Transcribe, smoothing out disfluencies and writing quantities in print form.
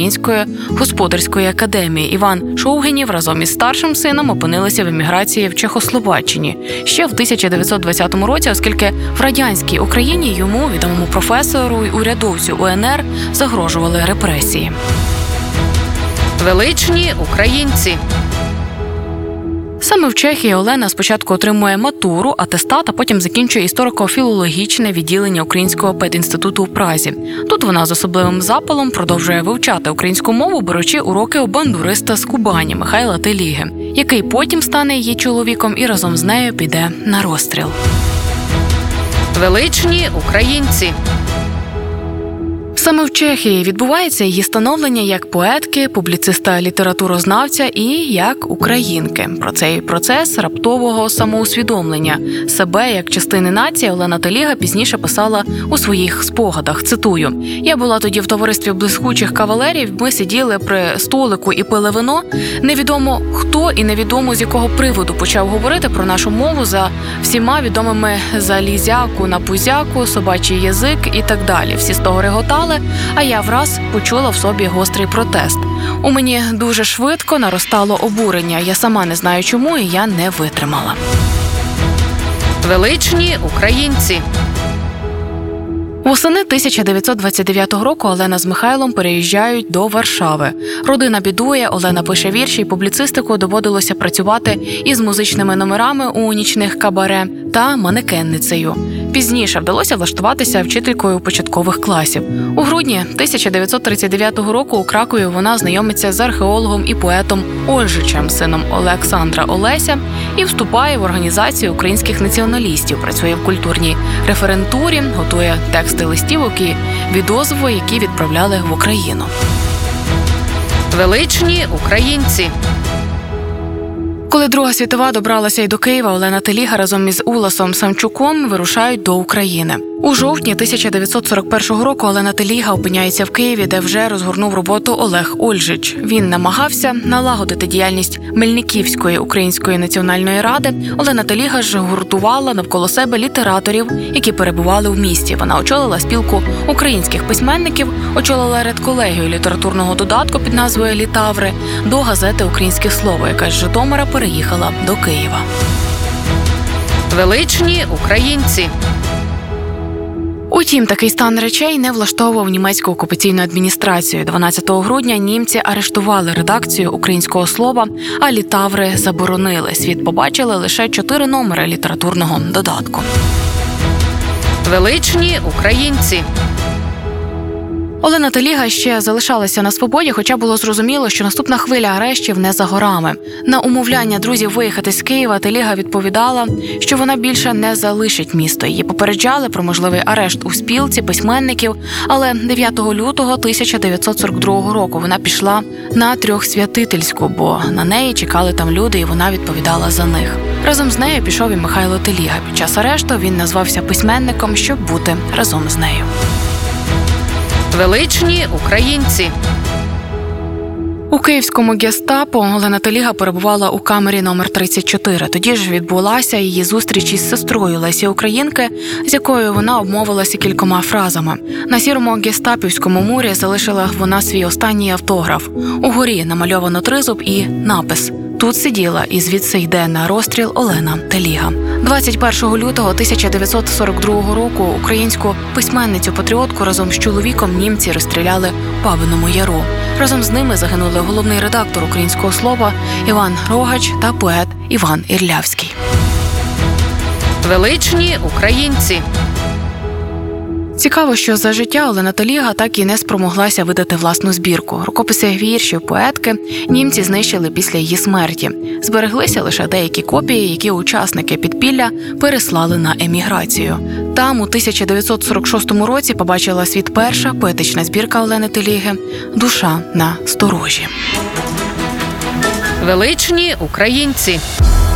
Української господарської академії. Іван Шовгинів разом із старшим сином опинилися в еміграції в Чехословаччині ще в 1920 році, оскільки в радянській Україні йому, відомому професору і урядовцю УНР, загрожували репресії. Величні українці. Саме в Чехії Олена спочатку отримує матуру, атестат, а потім закінчує історико-філологічне відділення Українського педінституту у Празі. Тут вона з особливим запалом продовжує вивчати українську мову, беручи уроки у бандуриста з Кубані Михайла Теліги, який потім стане її чоловіком і разом з нею піде на розстріл. Величні українці. Саме в Чехії відбувається її становлення як поетки, публіциста-літературознавця і як українки. Про цей процес раптового самоусвідомлення себе як частини нації Олена Теліга пізніше писала у своїх спогадах. Цитую: «Я була тоді в товаристві блискучих кавалерів, ми сиділи при столику і пили вино. Невідомо хто і невідомо з якого приводу почав говорити про нашу мову за всіма відомими залізяку на пузяку, собачий язик і так далі. Всі з того реготали, а я враз почула в собі гострий протест. У мені дуже швидко наростало обурення. Я сама не знаю чому, і я не витримала». Величні українці. Восени 1929 року Олена з Михайлом переїжджають до Варшави. Родина бідує, Олена пише вірші і публіцистику, доводилося працювати із музичними номерами у нічних кабаре та манекенницею. Пізніше вдалося влаштуватися вчителькою початкових класів. У грудні 1939 року у Кракові вона знайомиться з археологом і поетом Ольжичем, сином Олександра Олеся, і вступає в організацію українських націоналістів, працює в культурній референтурі, готує тексти листівок і відозви, які відправляли в Україну. Величні українці. Коли Друга світова добралася й до Києва, Олена Теліга разом із Уласом Самчуком вирушають до України. У жовтні 1941 року Олена Теліга опиняється в Києві, де вже розгорнув роботу Олег Ольжич. Він намагався налагодити діяльність Мельниківської Української національної ради. Олена Теліга ж гуртувала навколо себе літераторів, які перебували в місті. Вона очолила спілку українських письменників, очолила редколегію літературного додатку під назвою «Літаври» до газети «Українське слово», яка з Житомира переїхала до Києва. Величні українці. Утім, такий стан речей не влаштовував німецьку окупаційну адміністрацію. 12 грудня німці арештували редакцію «Українського слова», а «Літаври» заборонили. Світ побачили лише 4 номери літературного додатку. Величні українці. Олена Теліга ще залишалася на свободі, хоча було зрозуміло, що наступна хвиля арештів не за горами. На умовляння друзів виїхати з Києва Теліга відповідала, що вона більше не залишить місто. Її попереджали про можливий арешт у спілці письменників, але 9 лютого 1942 року вона пішла на Трьохсвятительську, бо на неї чекали там люди, і вона відповідала за них. Разом з нею пішов і Михайло Теліга. Під час арешту він назвався письменником, щоб бути разом з нею. Величні українці. У київському гестапо Олена Теліга перебувала у камері номер 34. Тоді ж відбулася її зустріч із сестрою Лесі Українки, з якою вона обмовилася кількома фразами. На сірому гестапівському мурі залишила вона свій останній автограф. Угорі намальовано тризуб і напис: «Тут сиділа і звідси йде на розстріл Олена Теліга». 21 лютого 1942 року українську письменницю-патріотку разом з чоловіком німці розстріляли в Бабиному Яру. Разом з ними загинули головний редактор «Українського слова» Іван Рогач та поет Іван Ірлявський. Величні українці. Цікаво, що за життя Олена Теліга так і не спромоглася видати власну збірку. Рукописи віршів поетки німці знищили після її смерті. Збереглися лише деякі копії, які учасники підпілля переслали на еміграцію. Там у 1946 році побачила світ перша поетична збірка Олени Теліги «Душа на сторожі». Величні українці.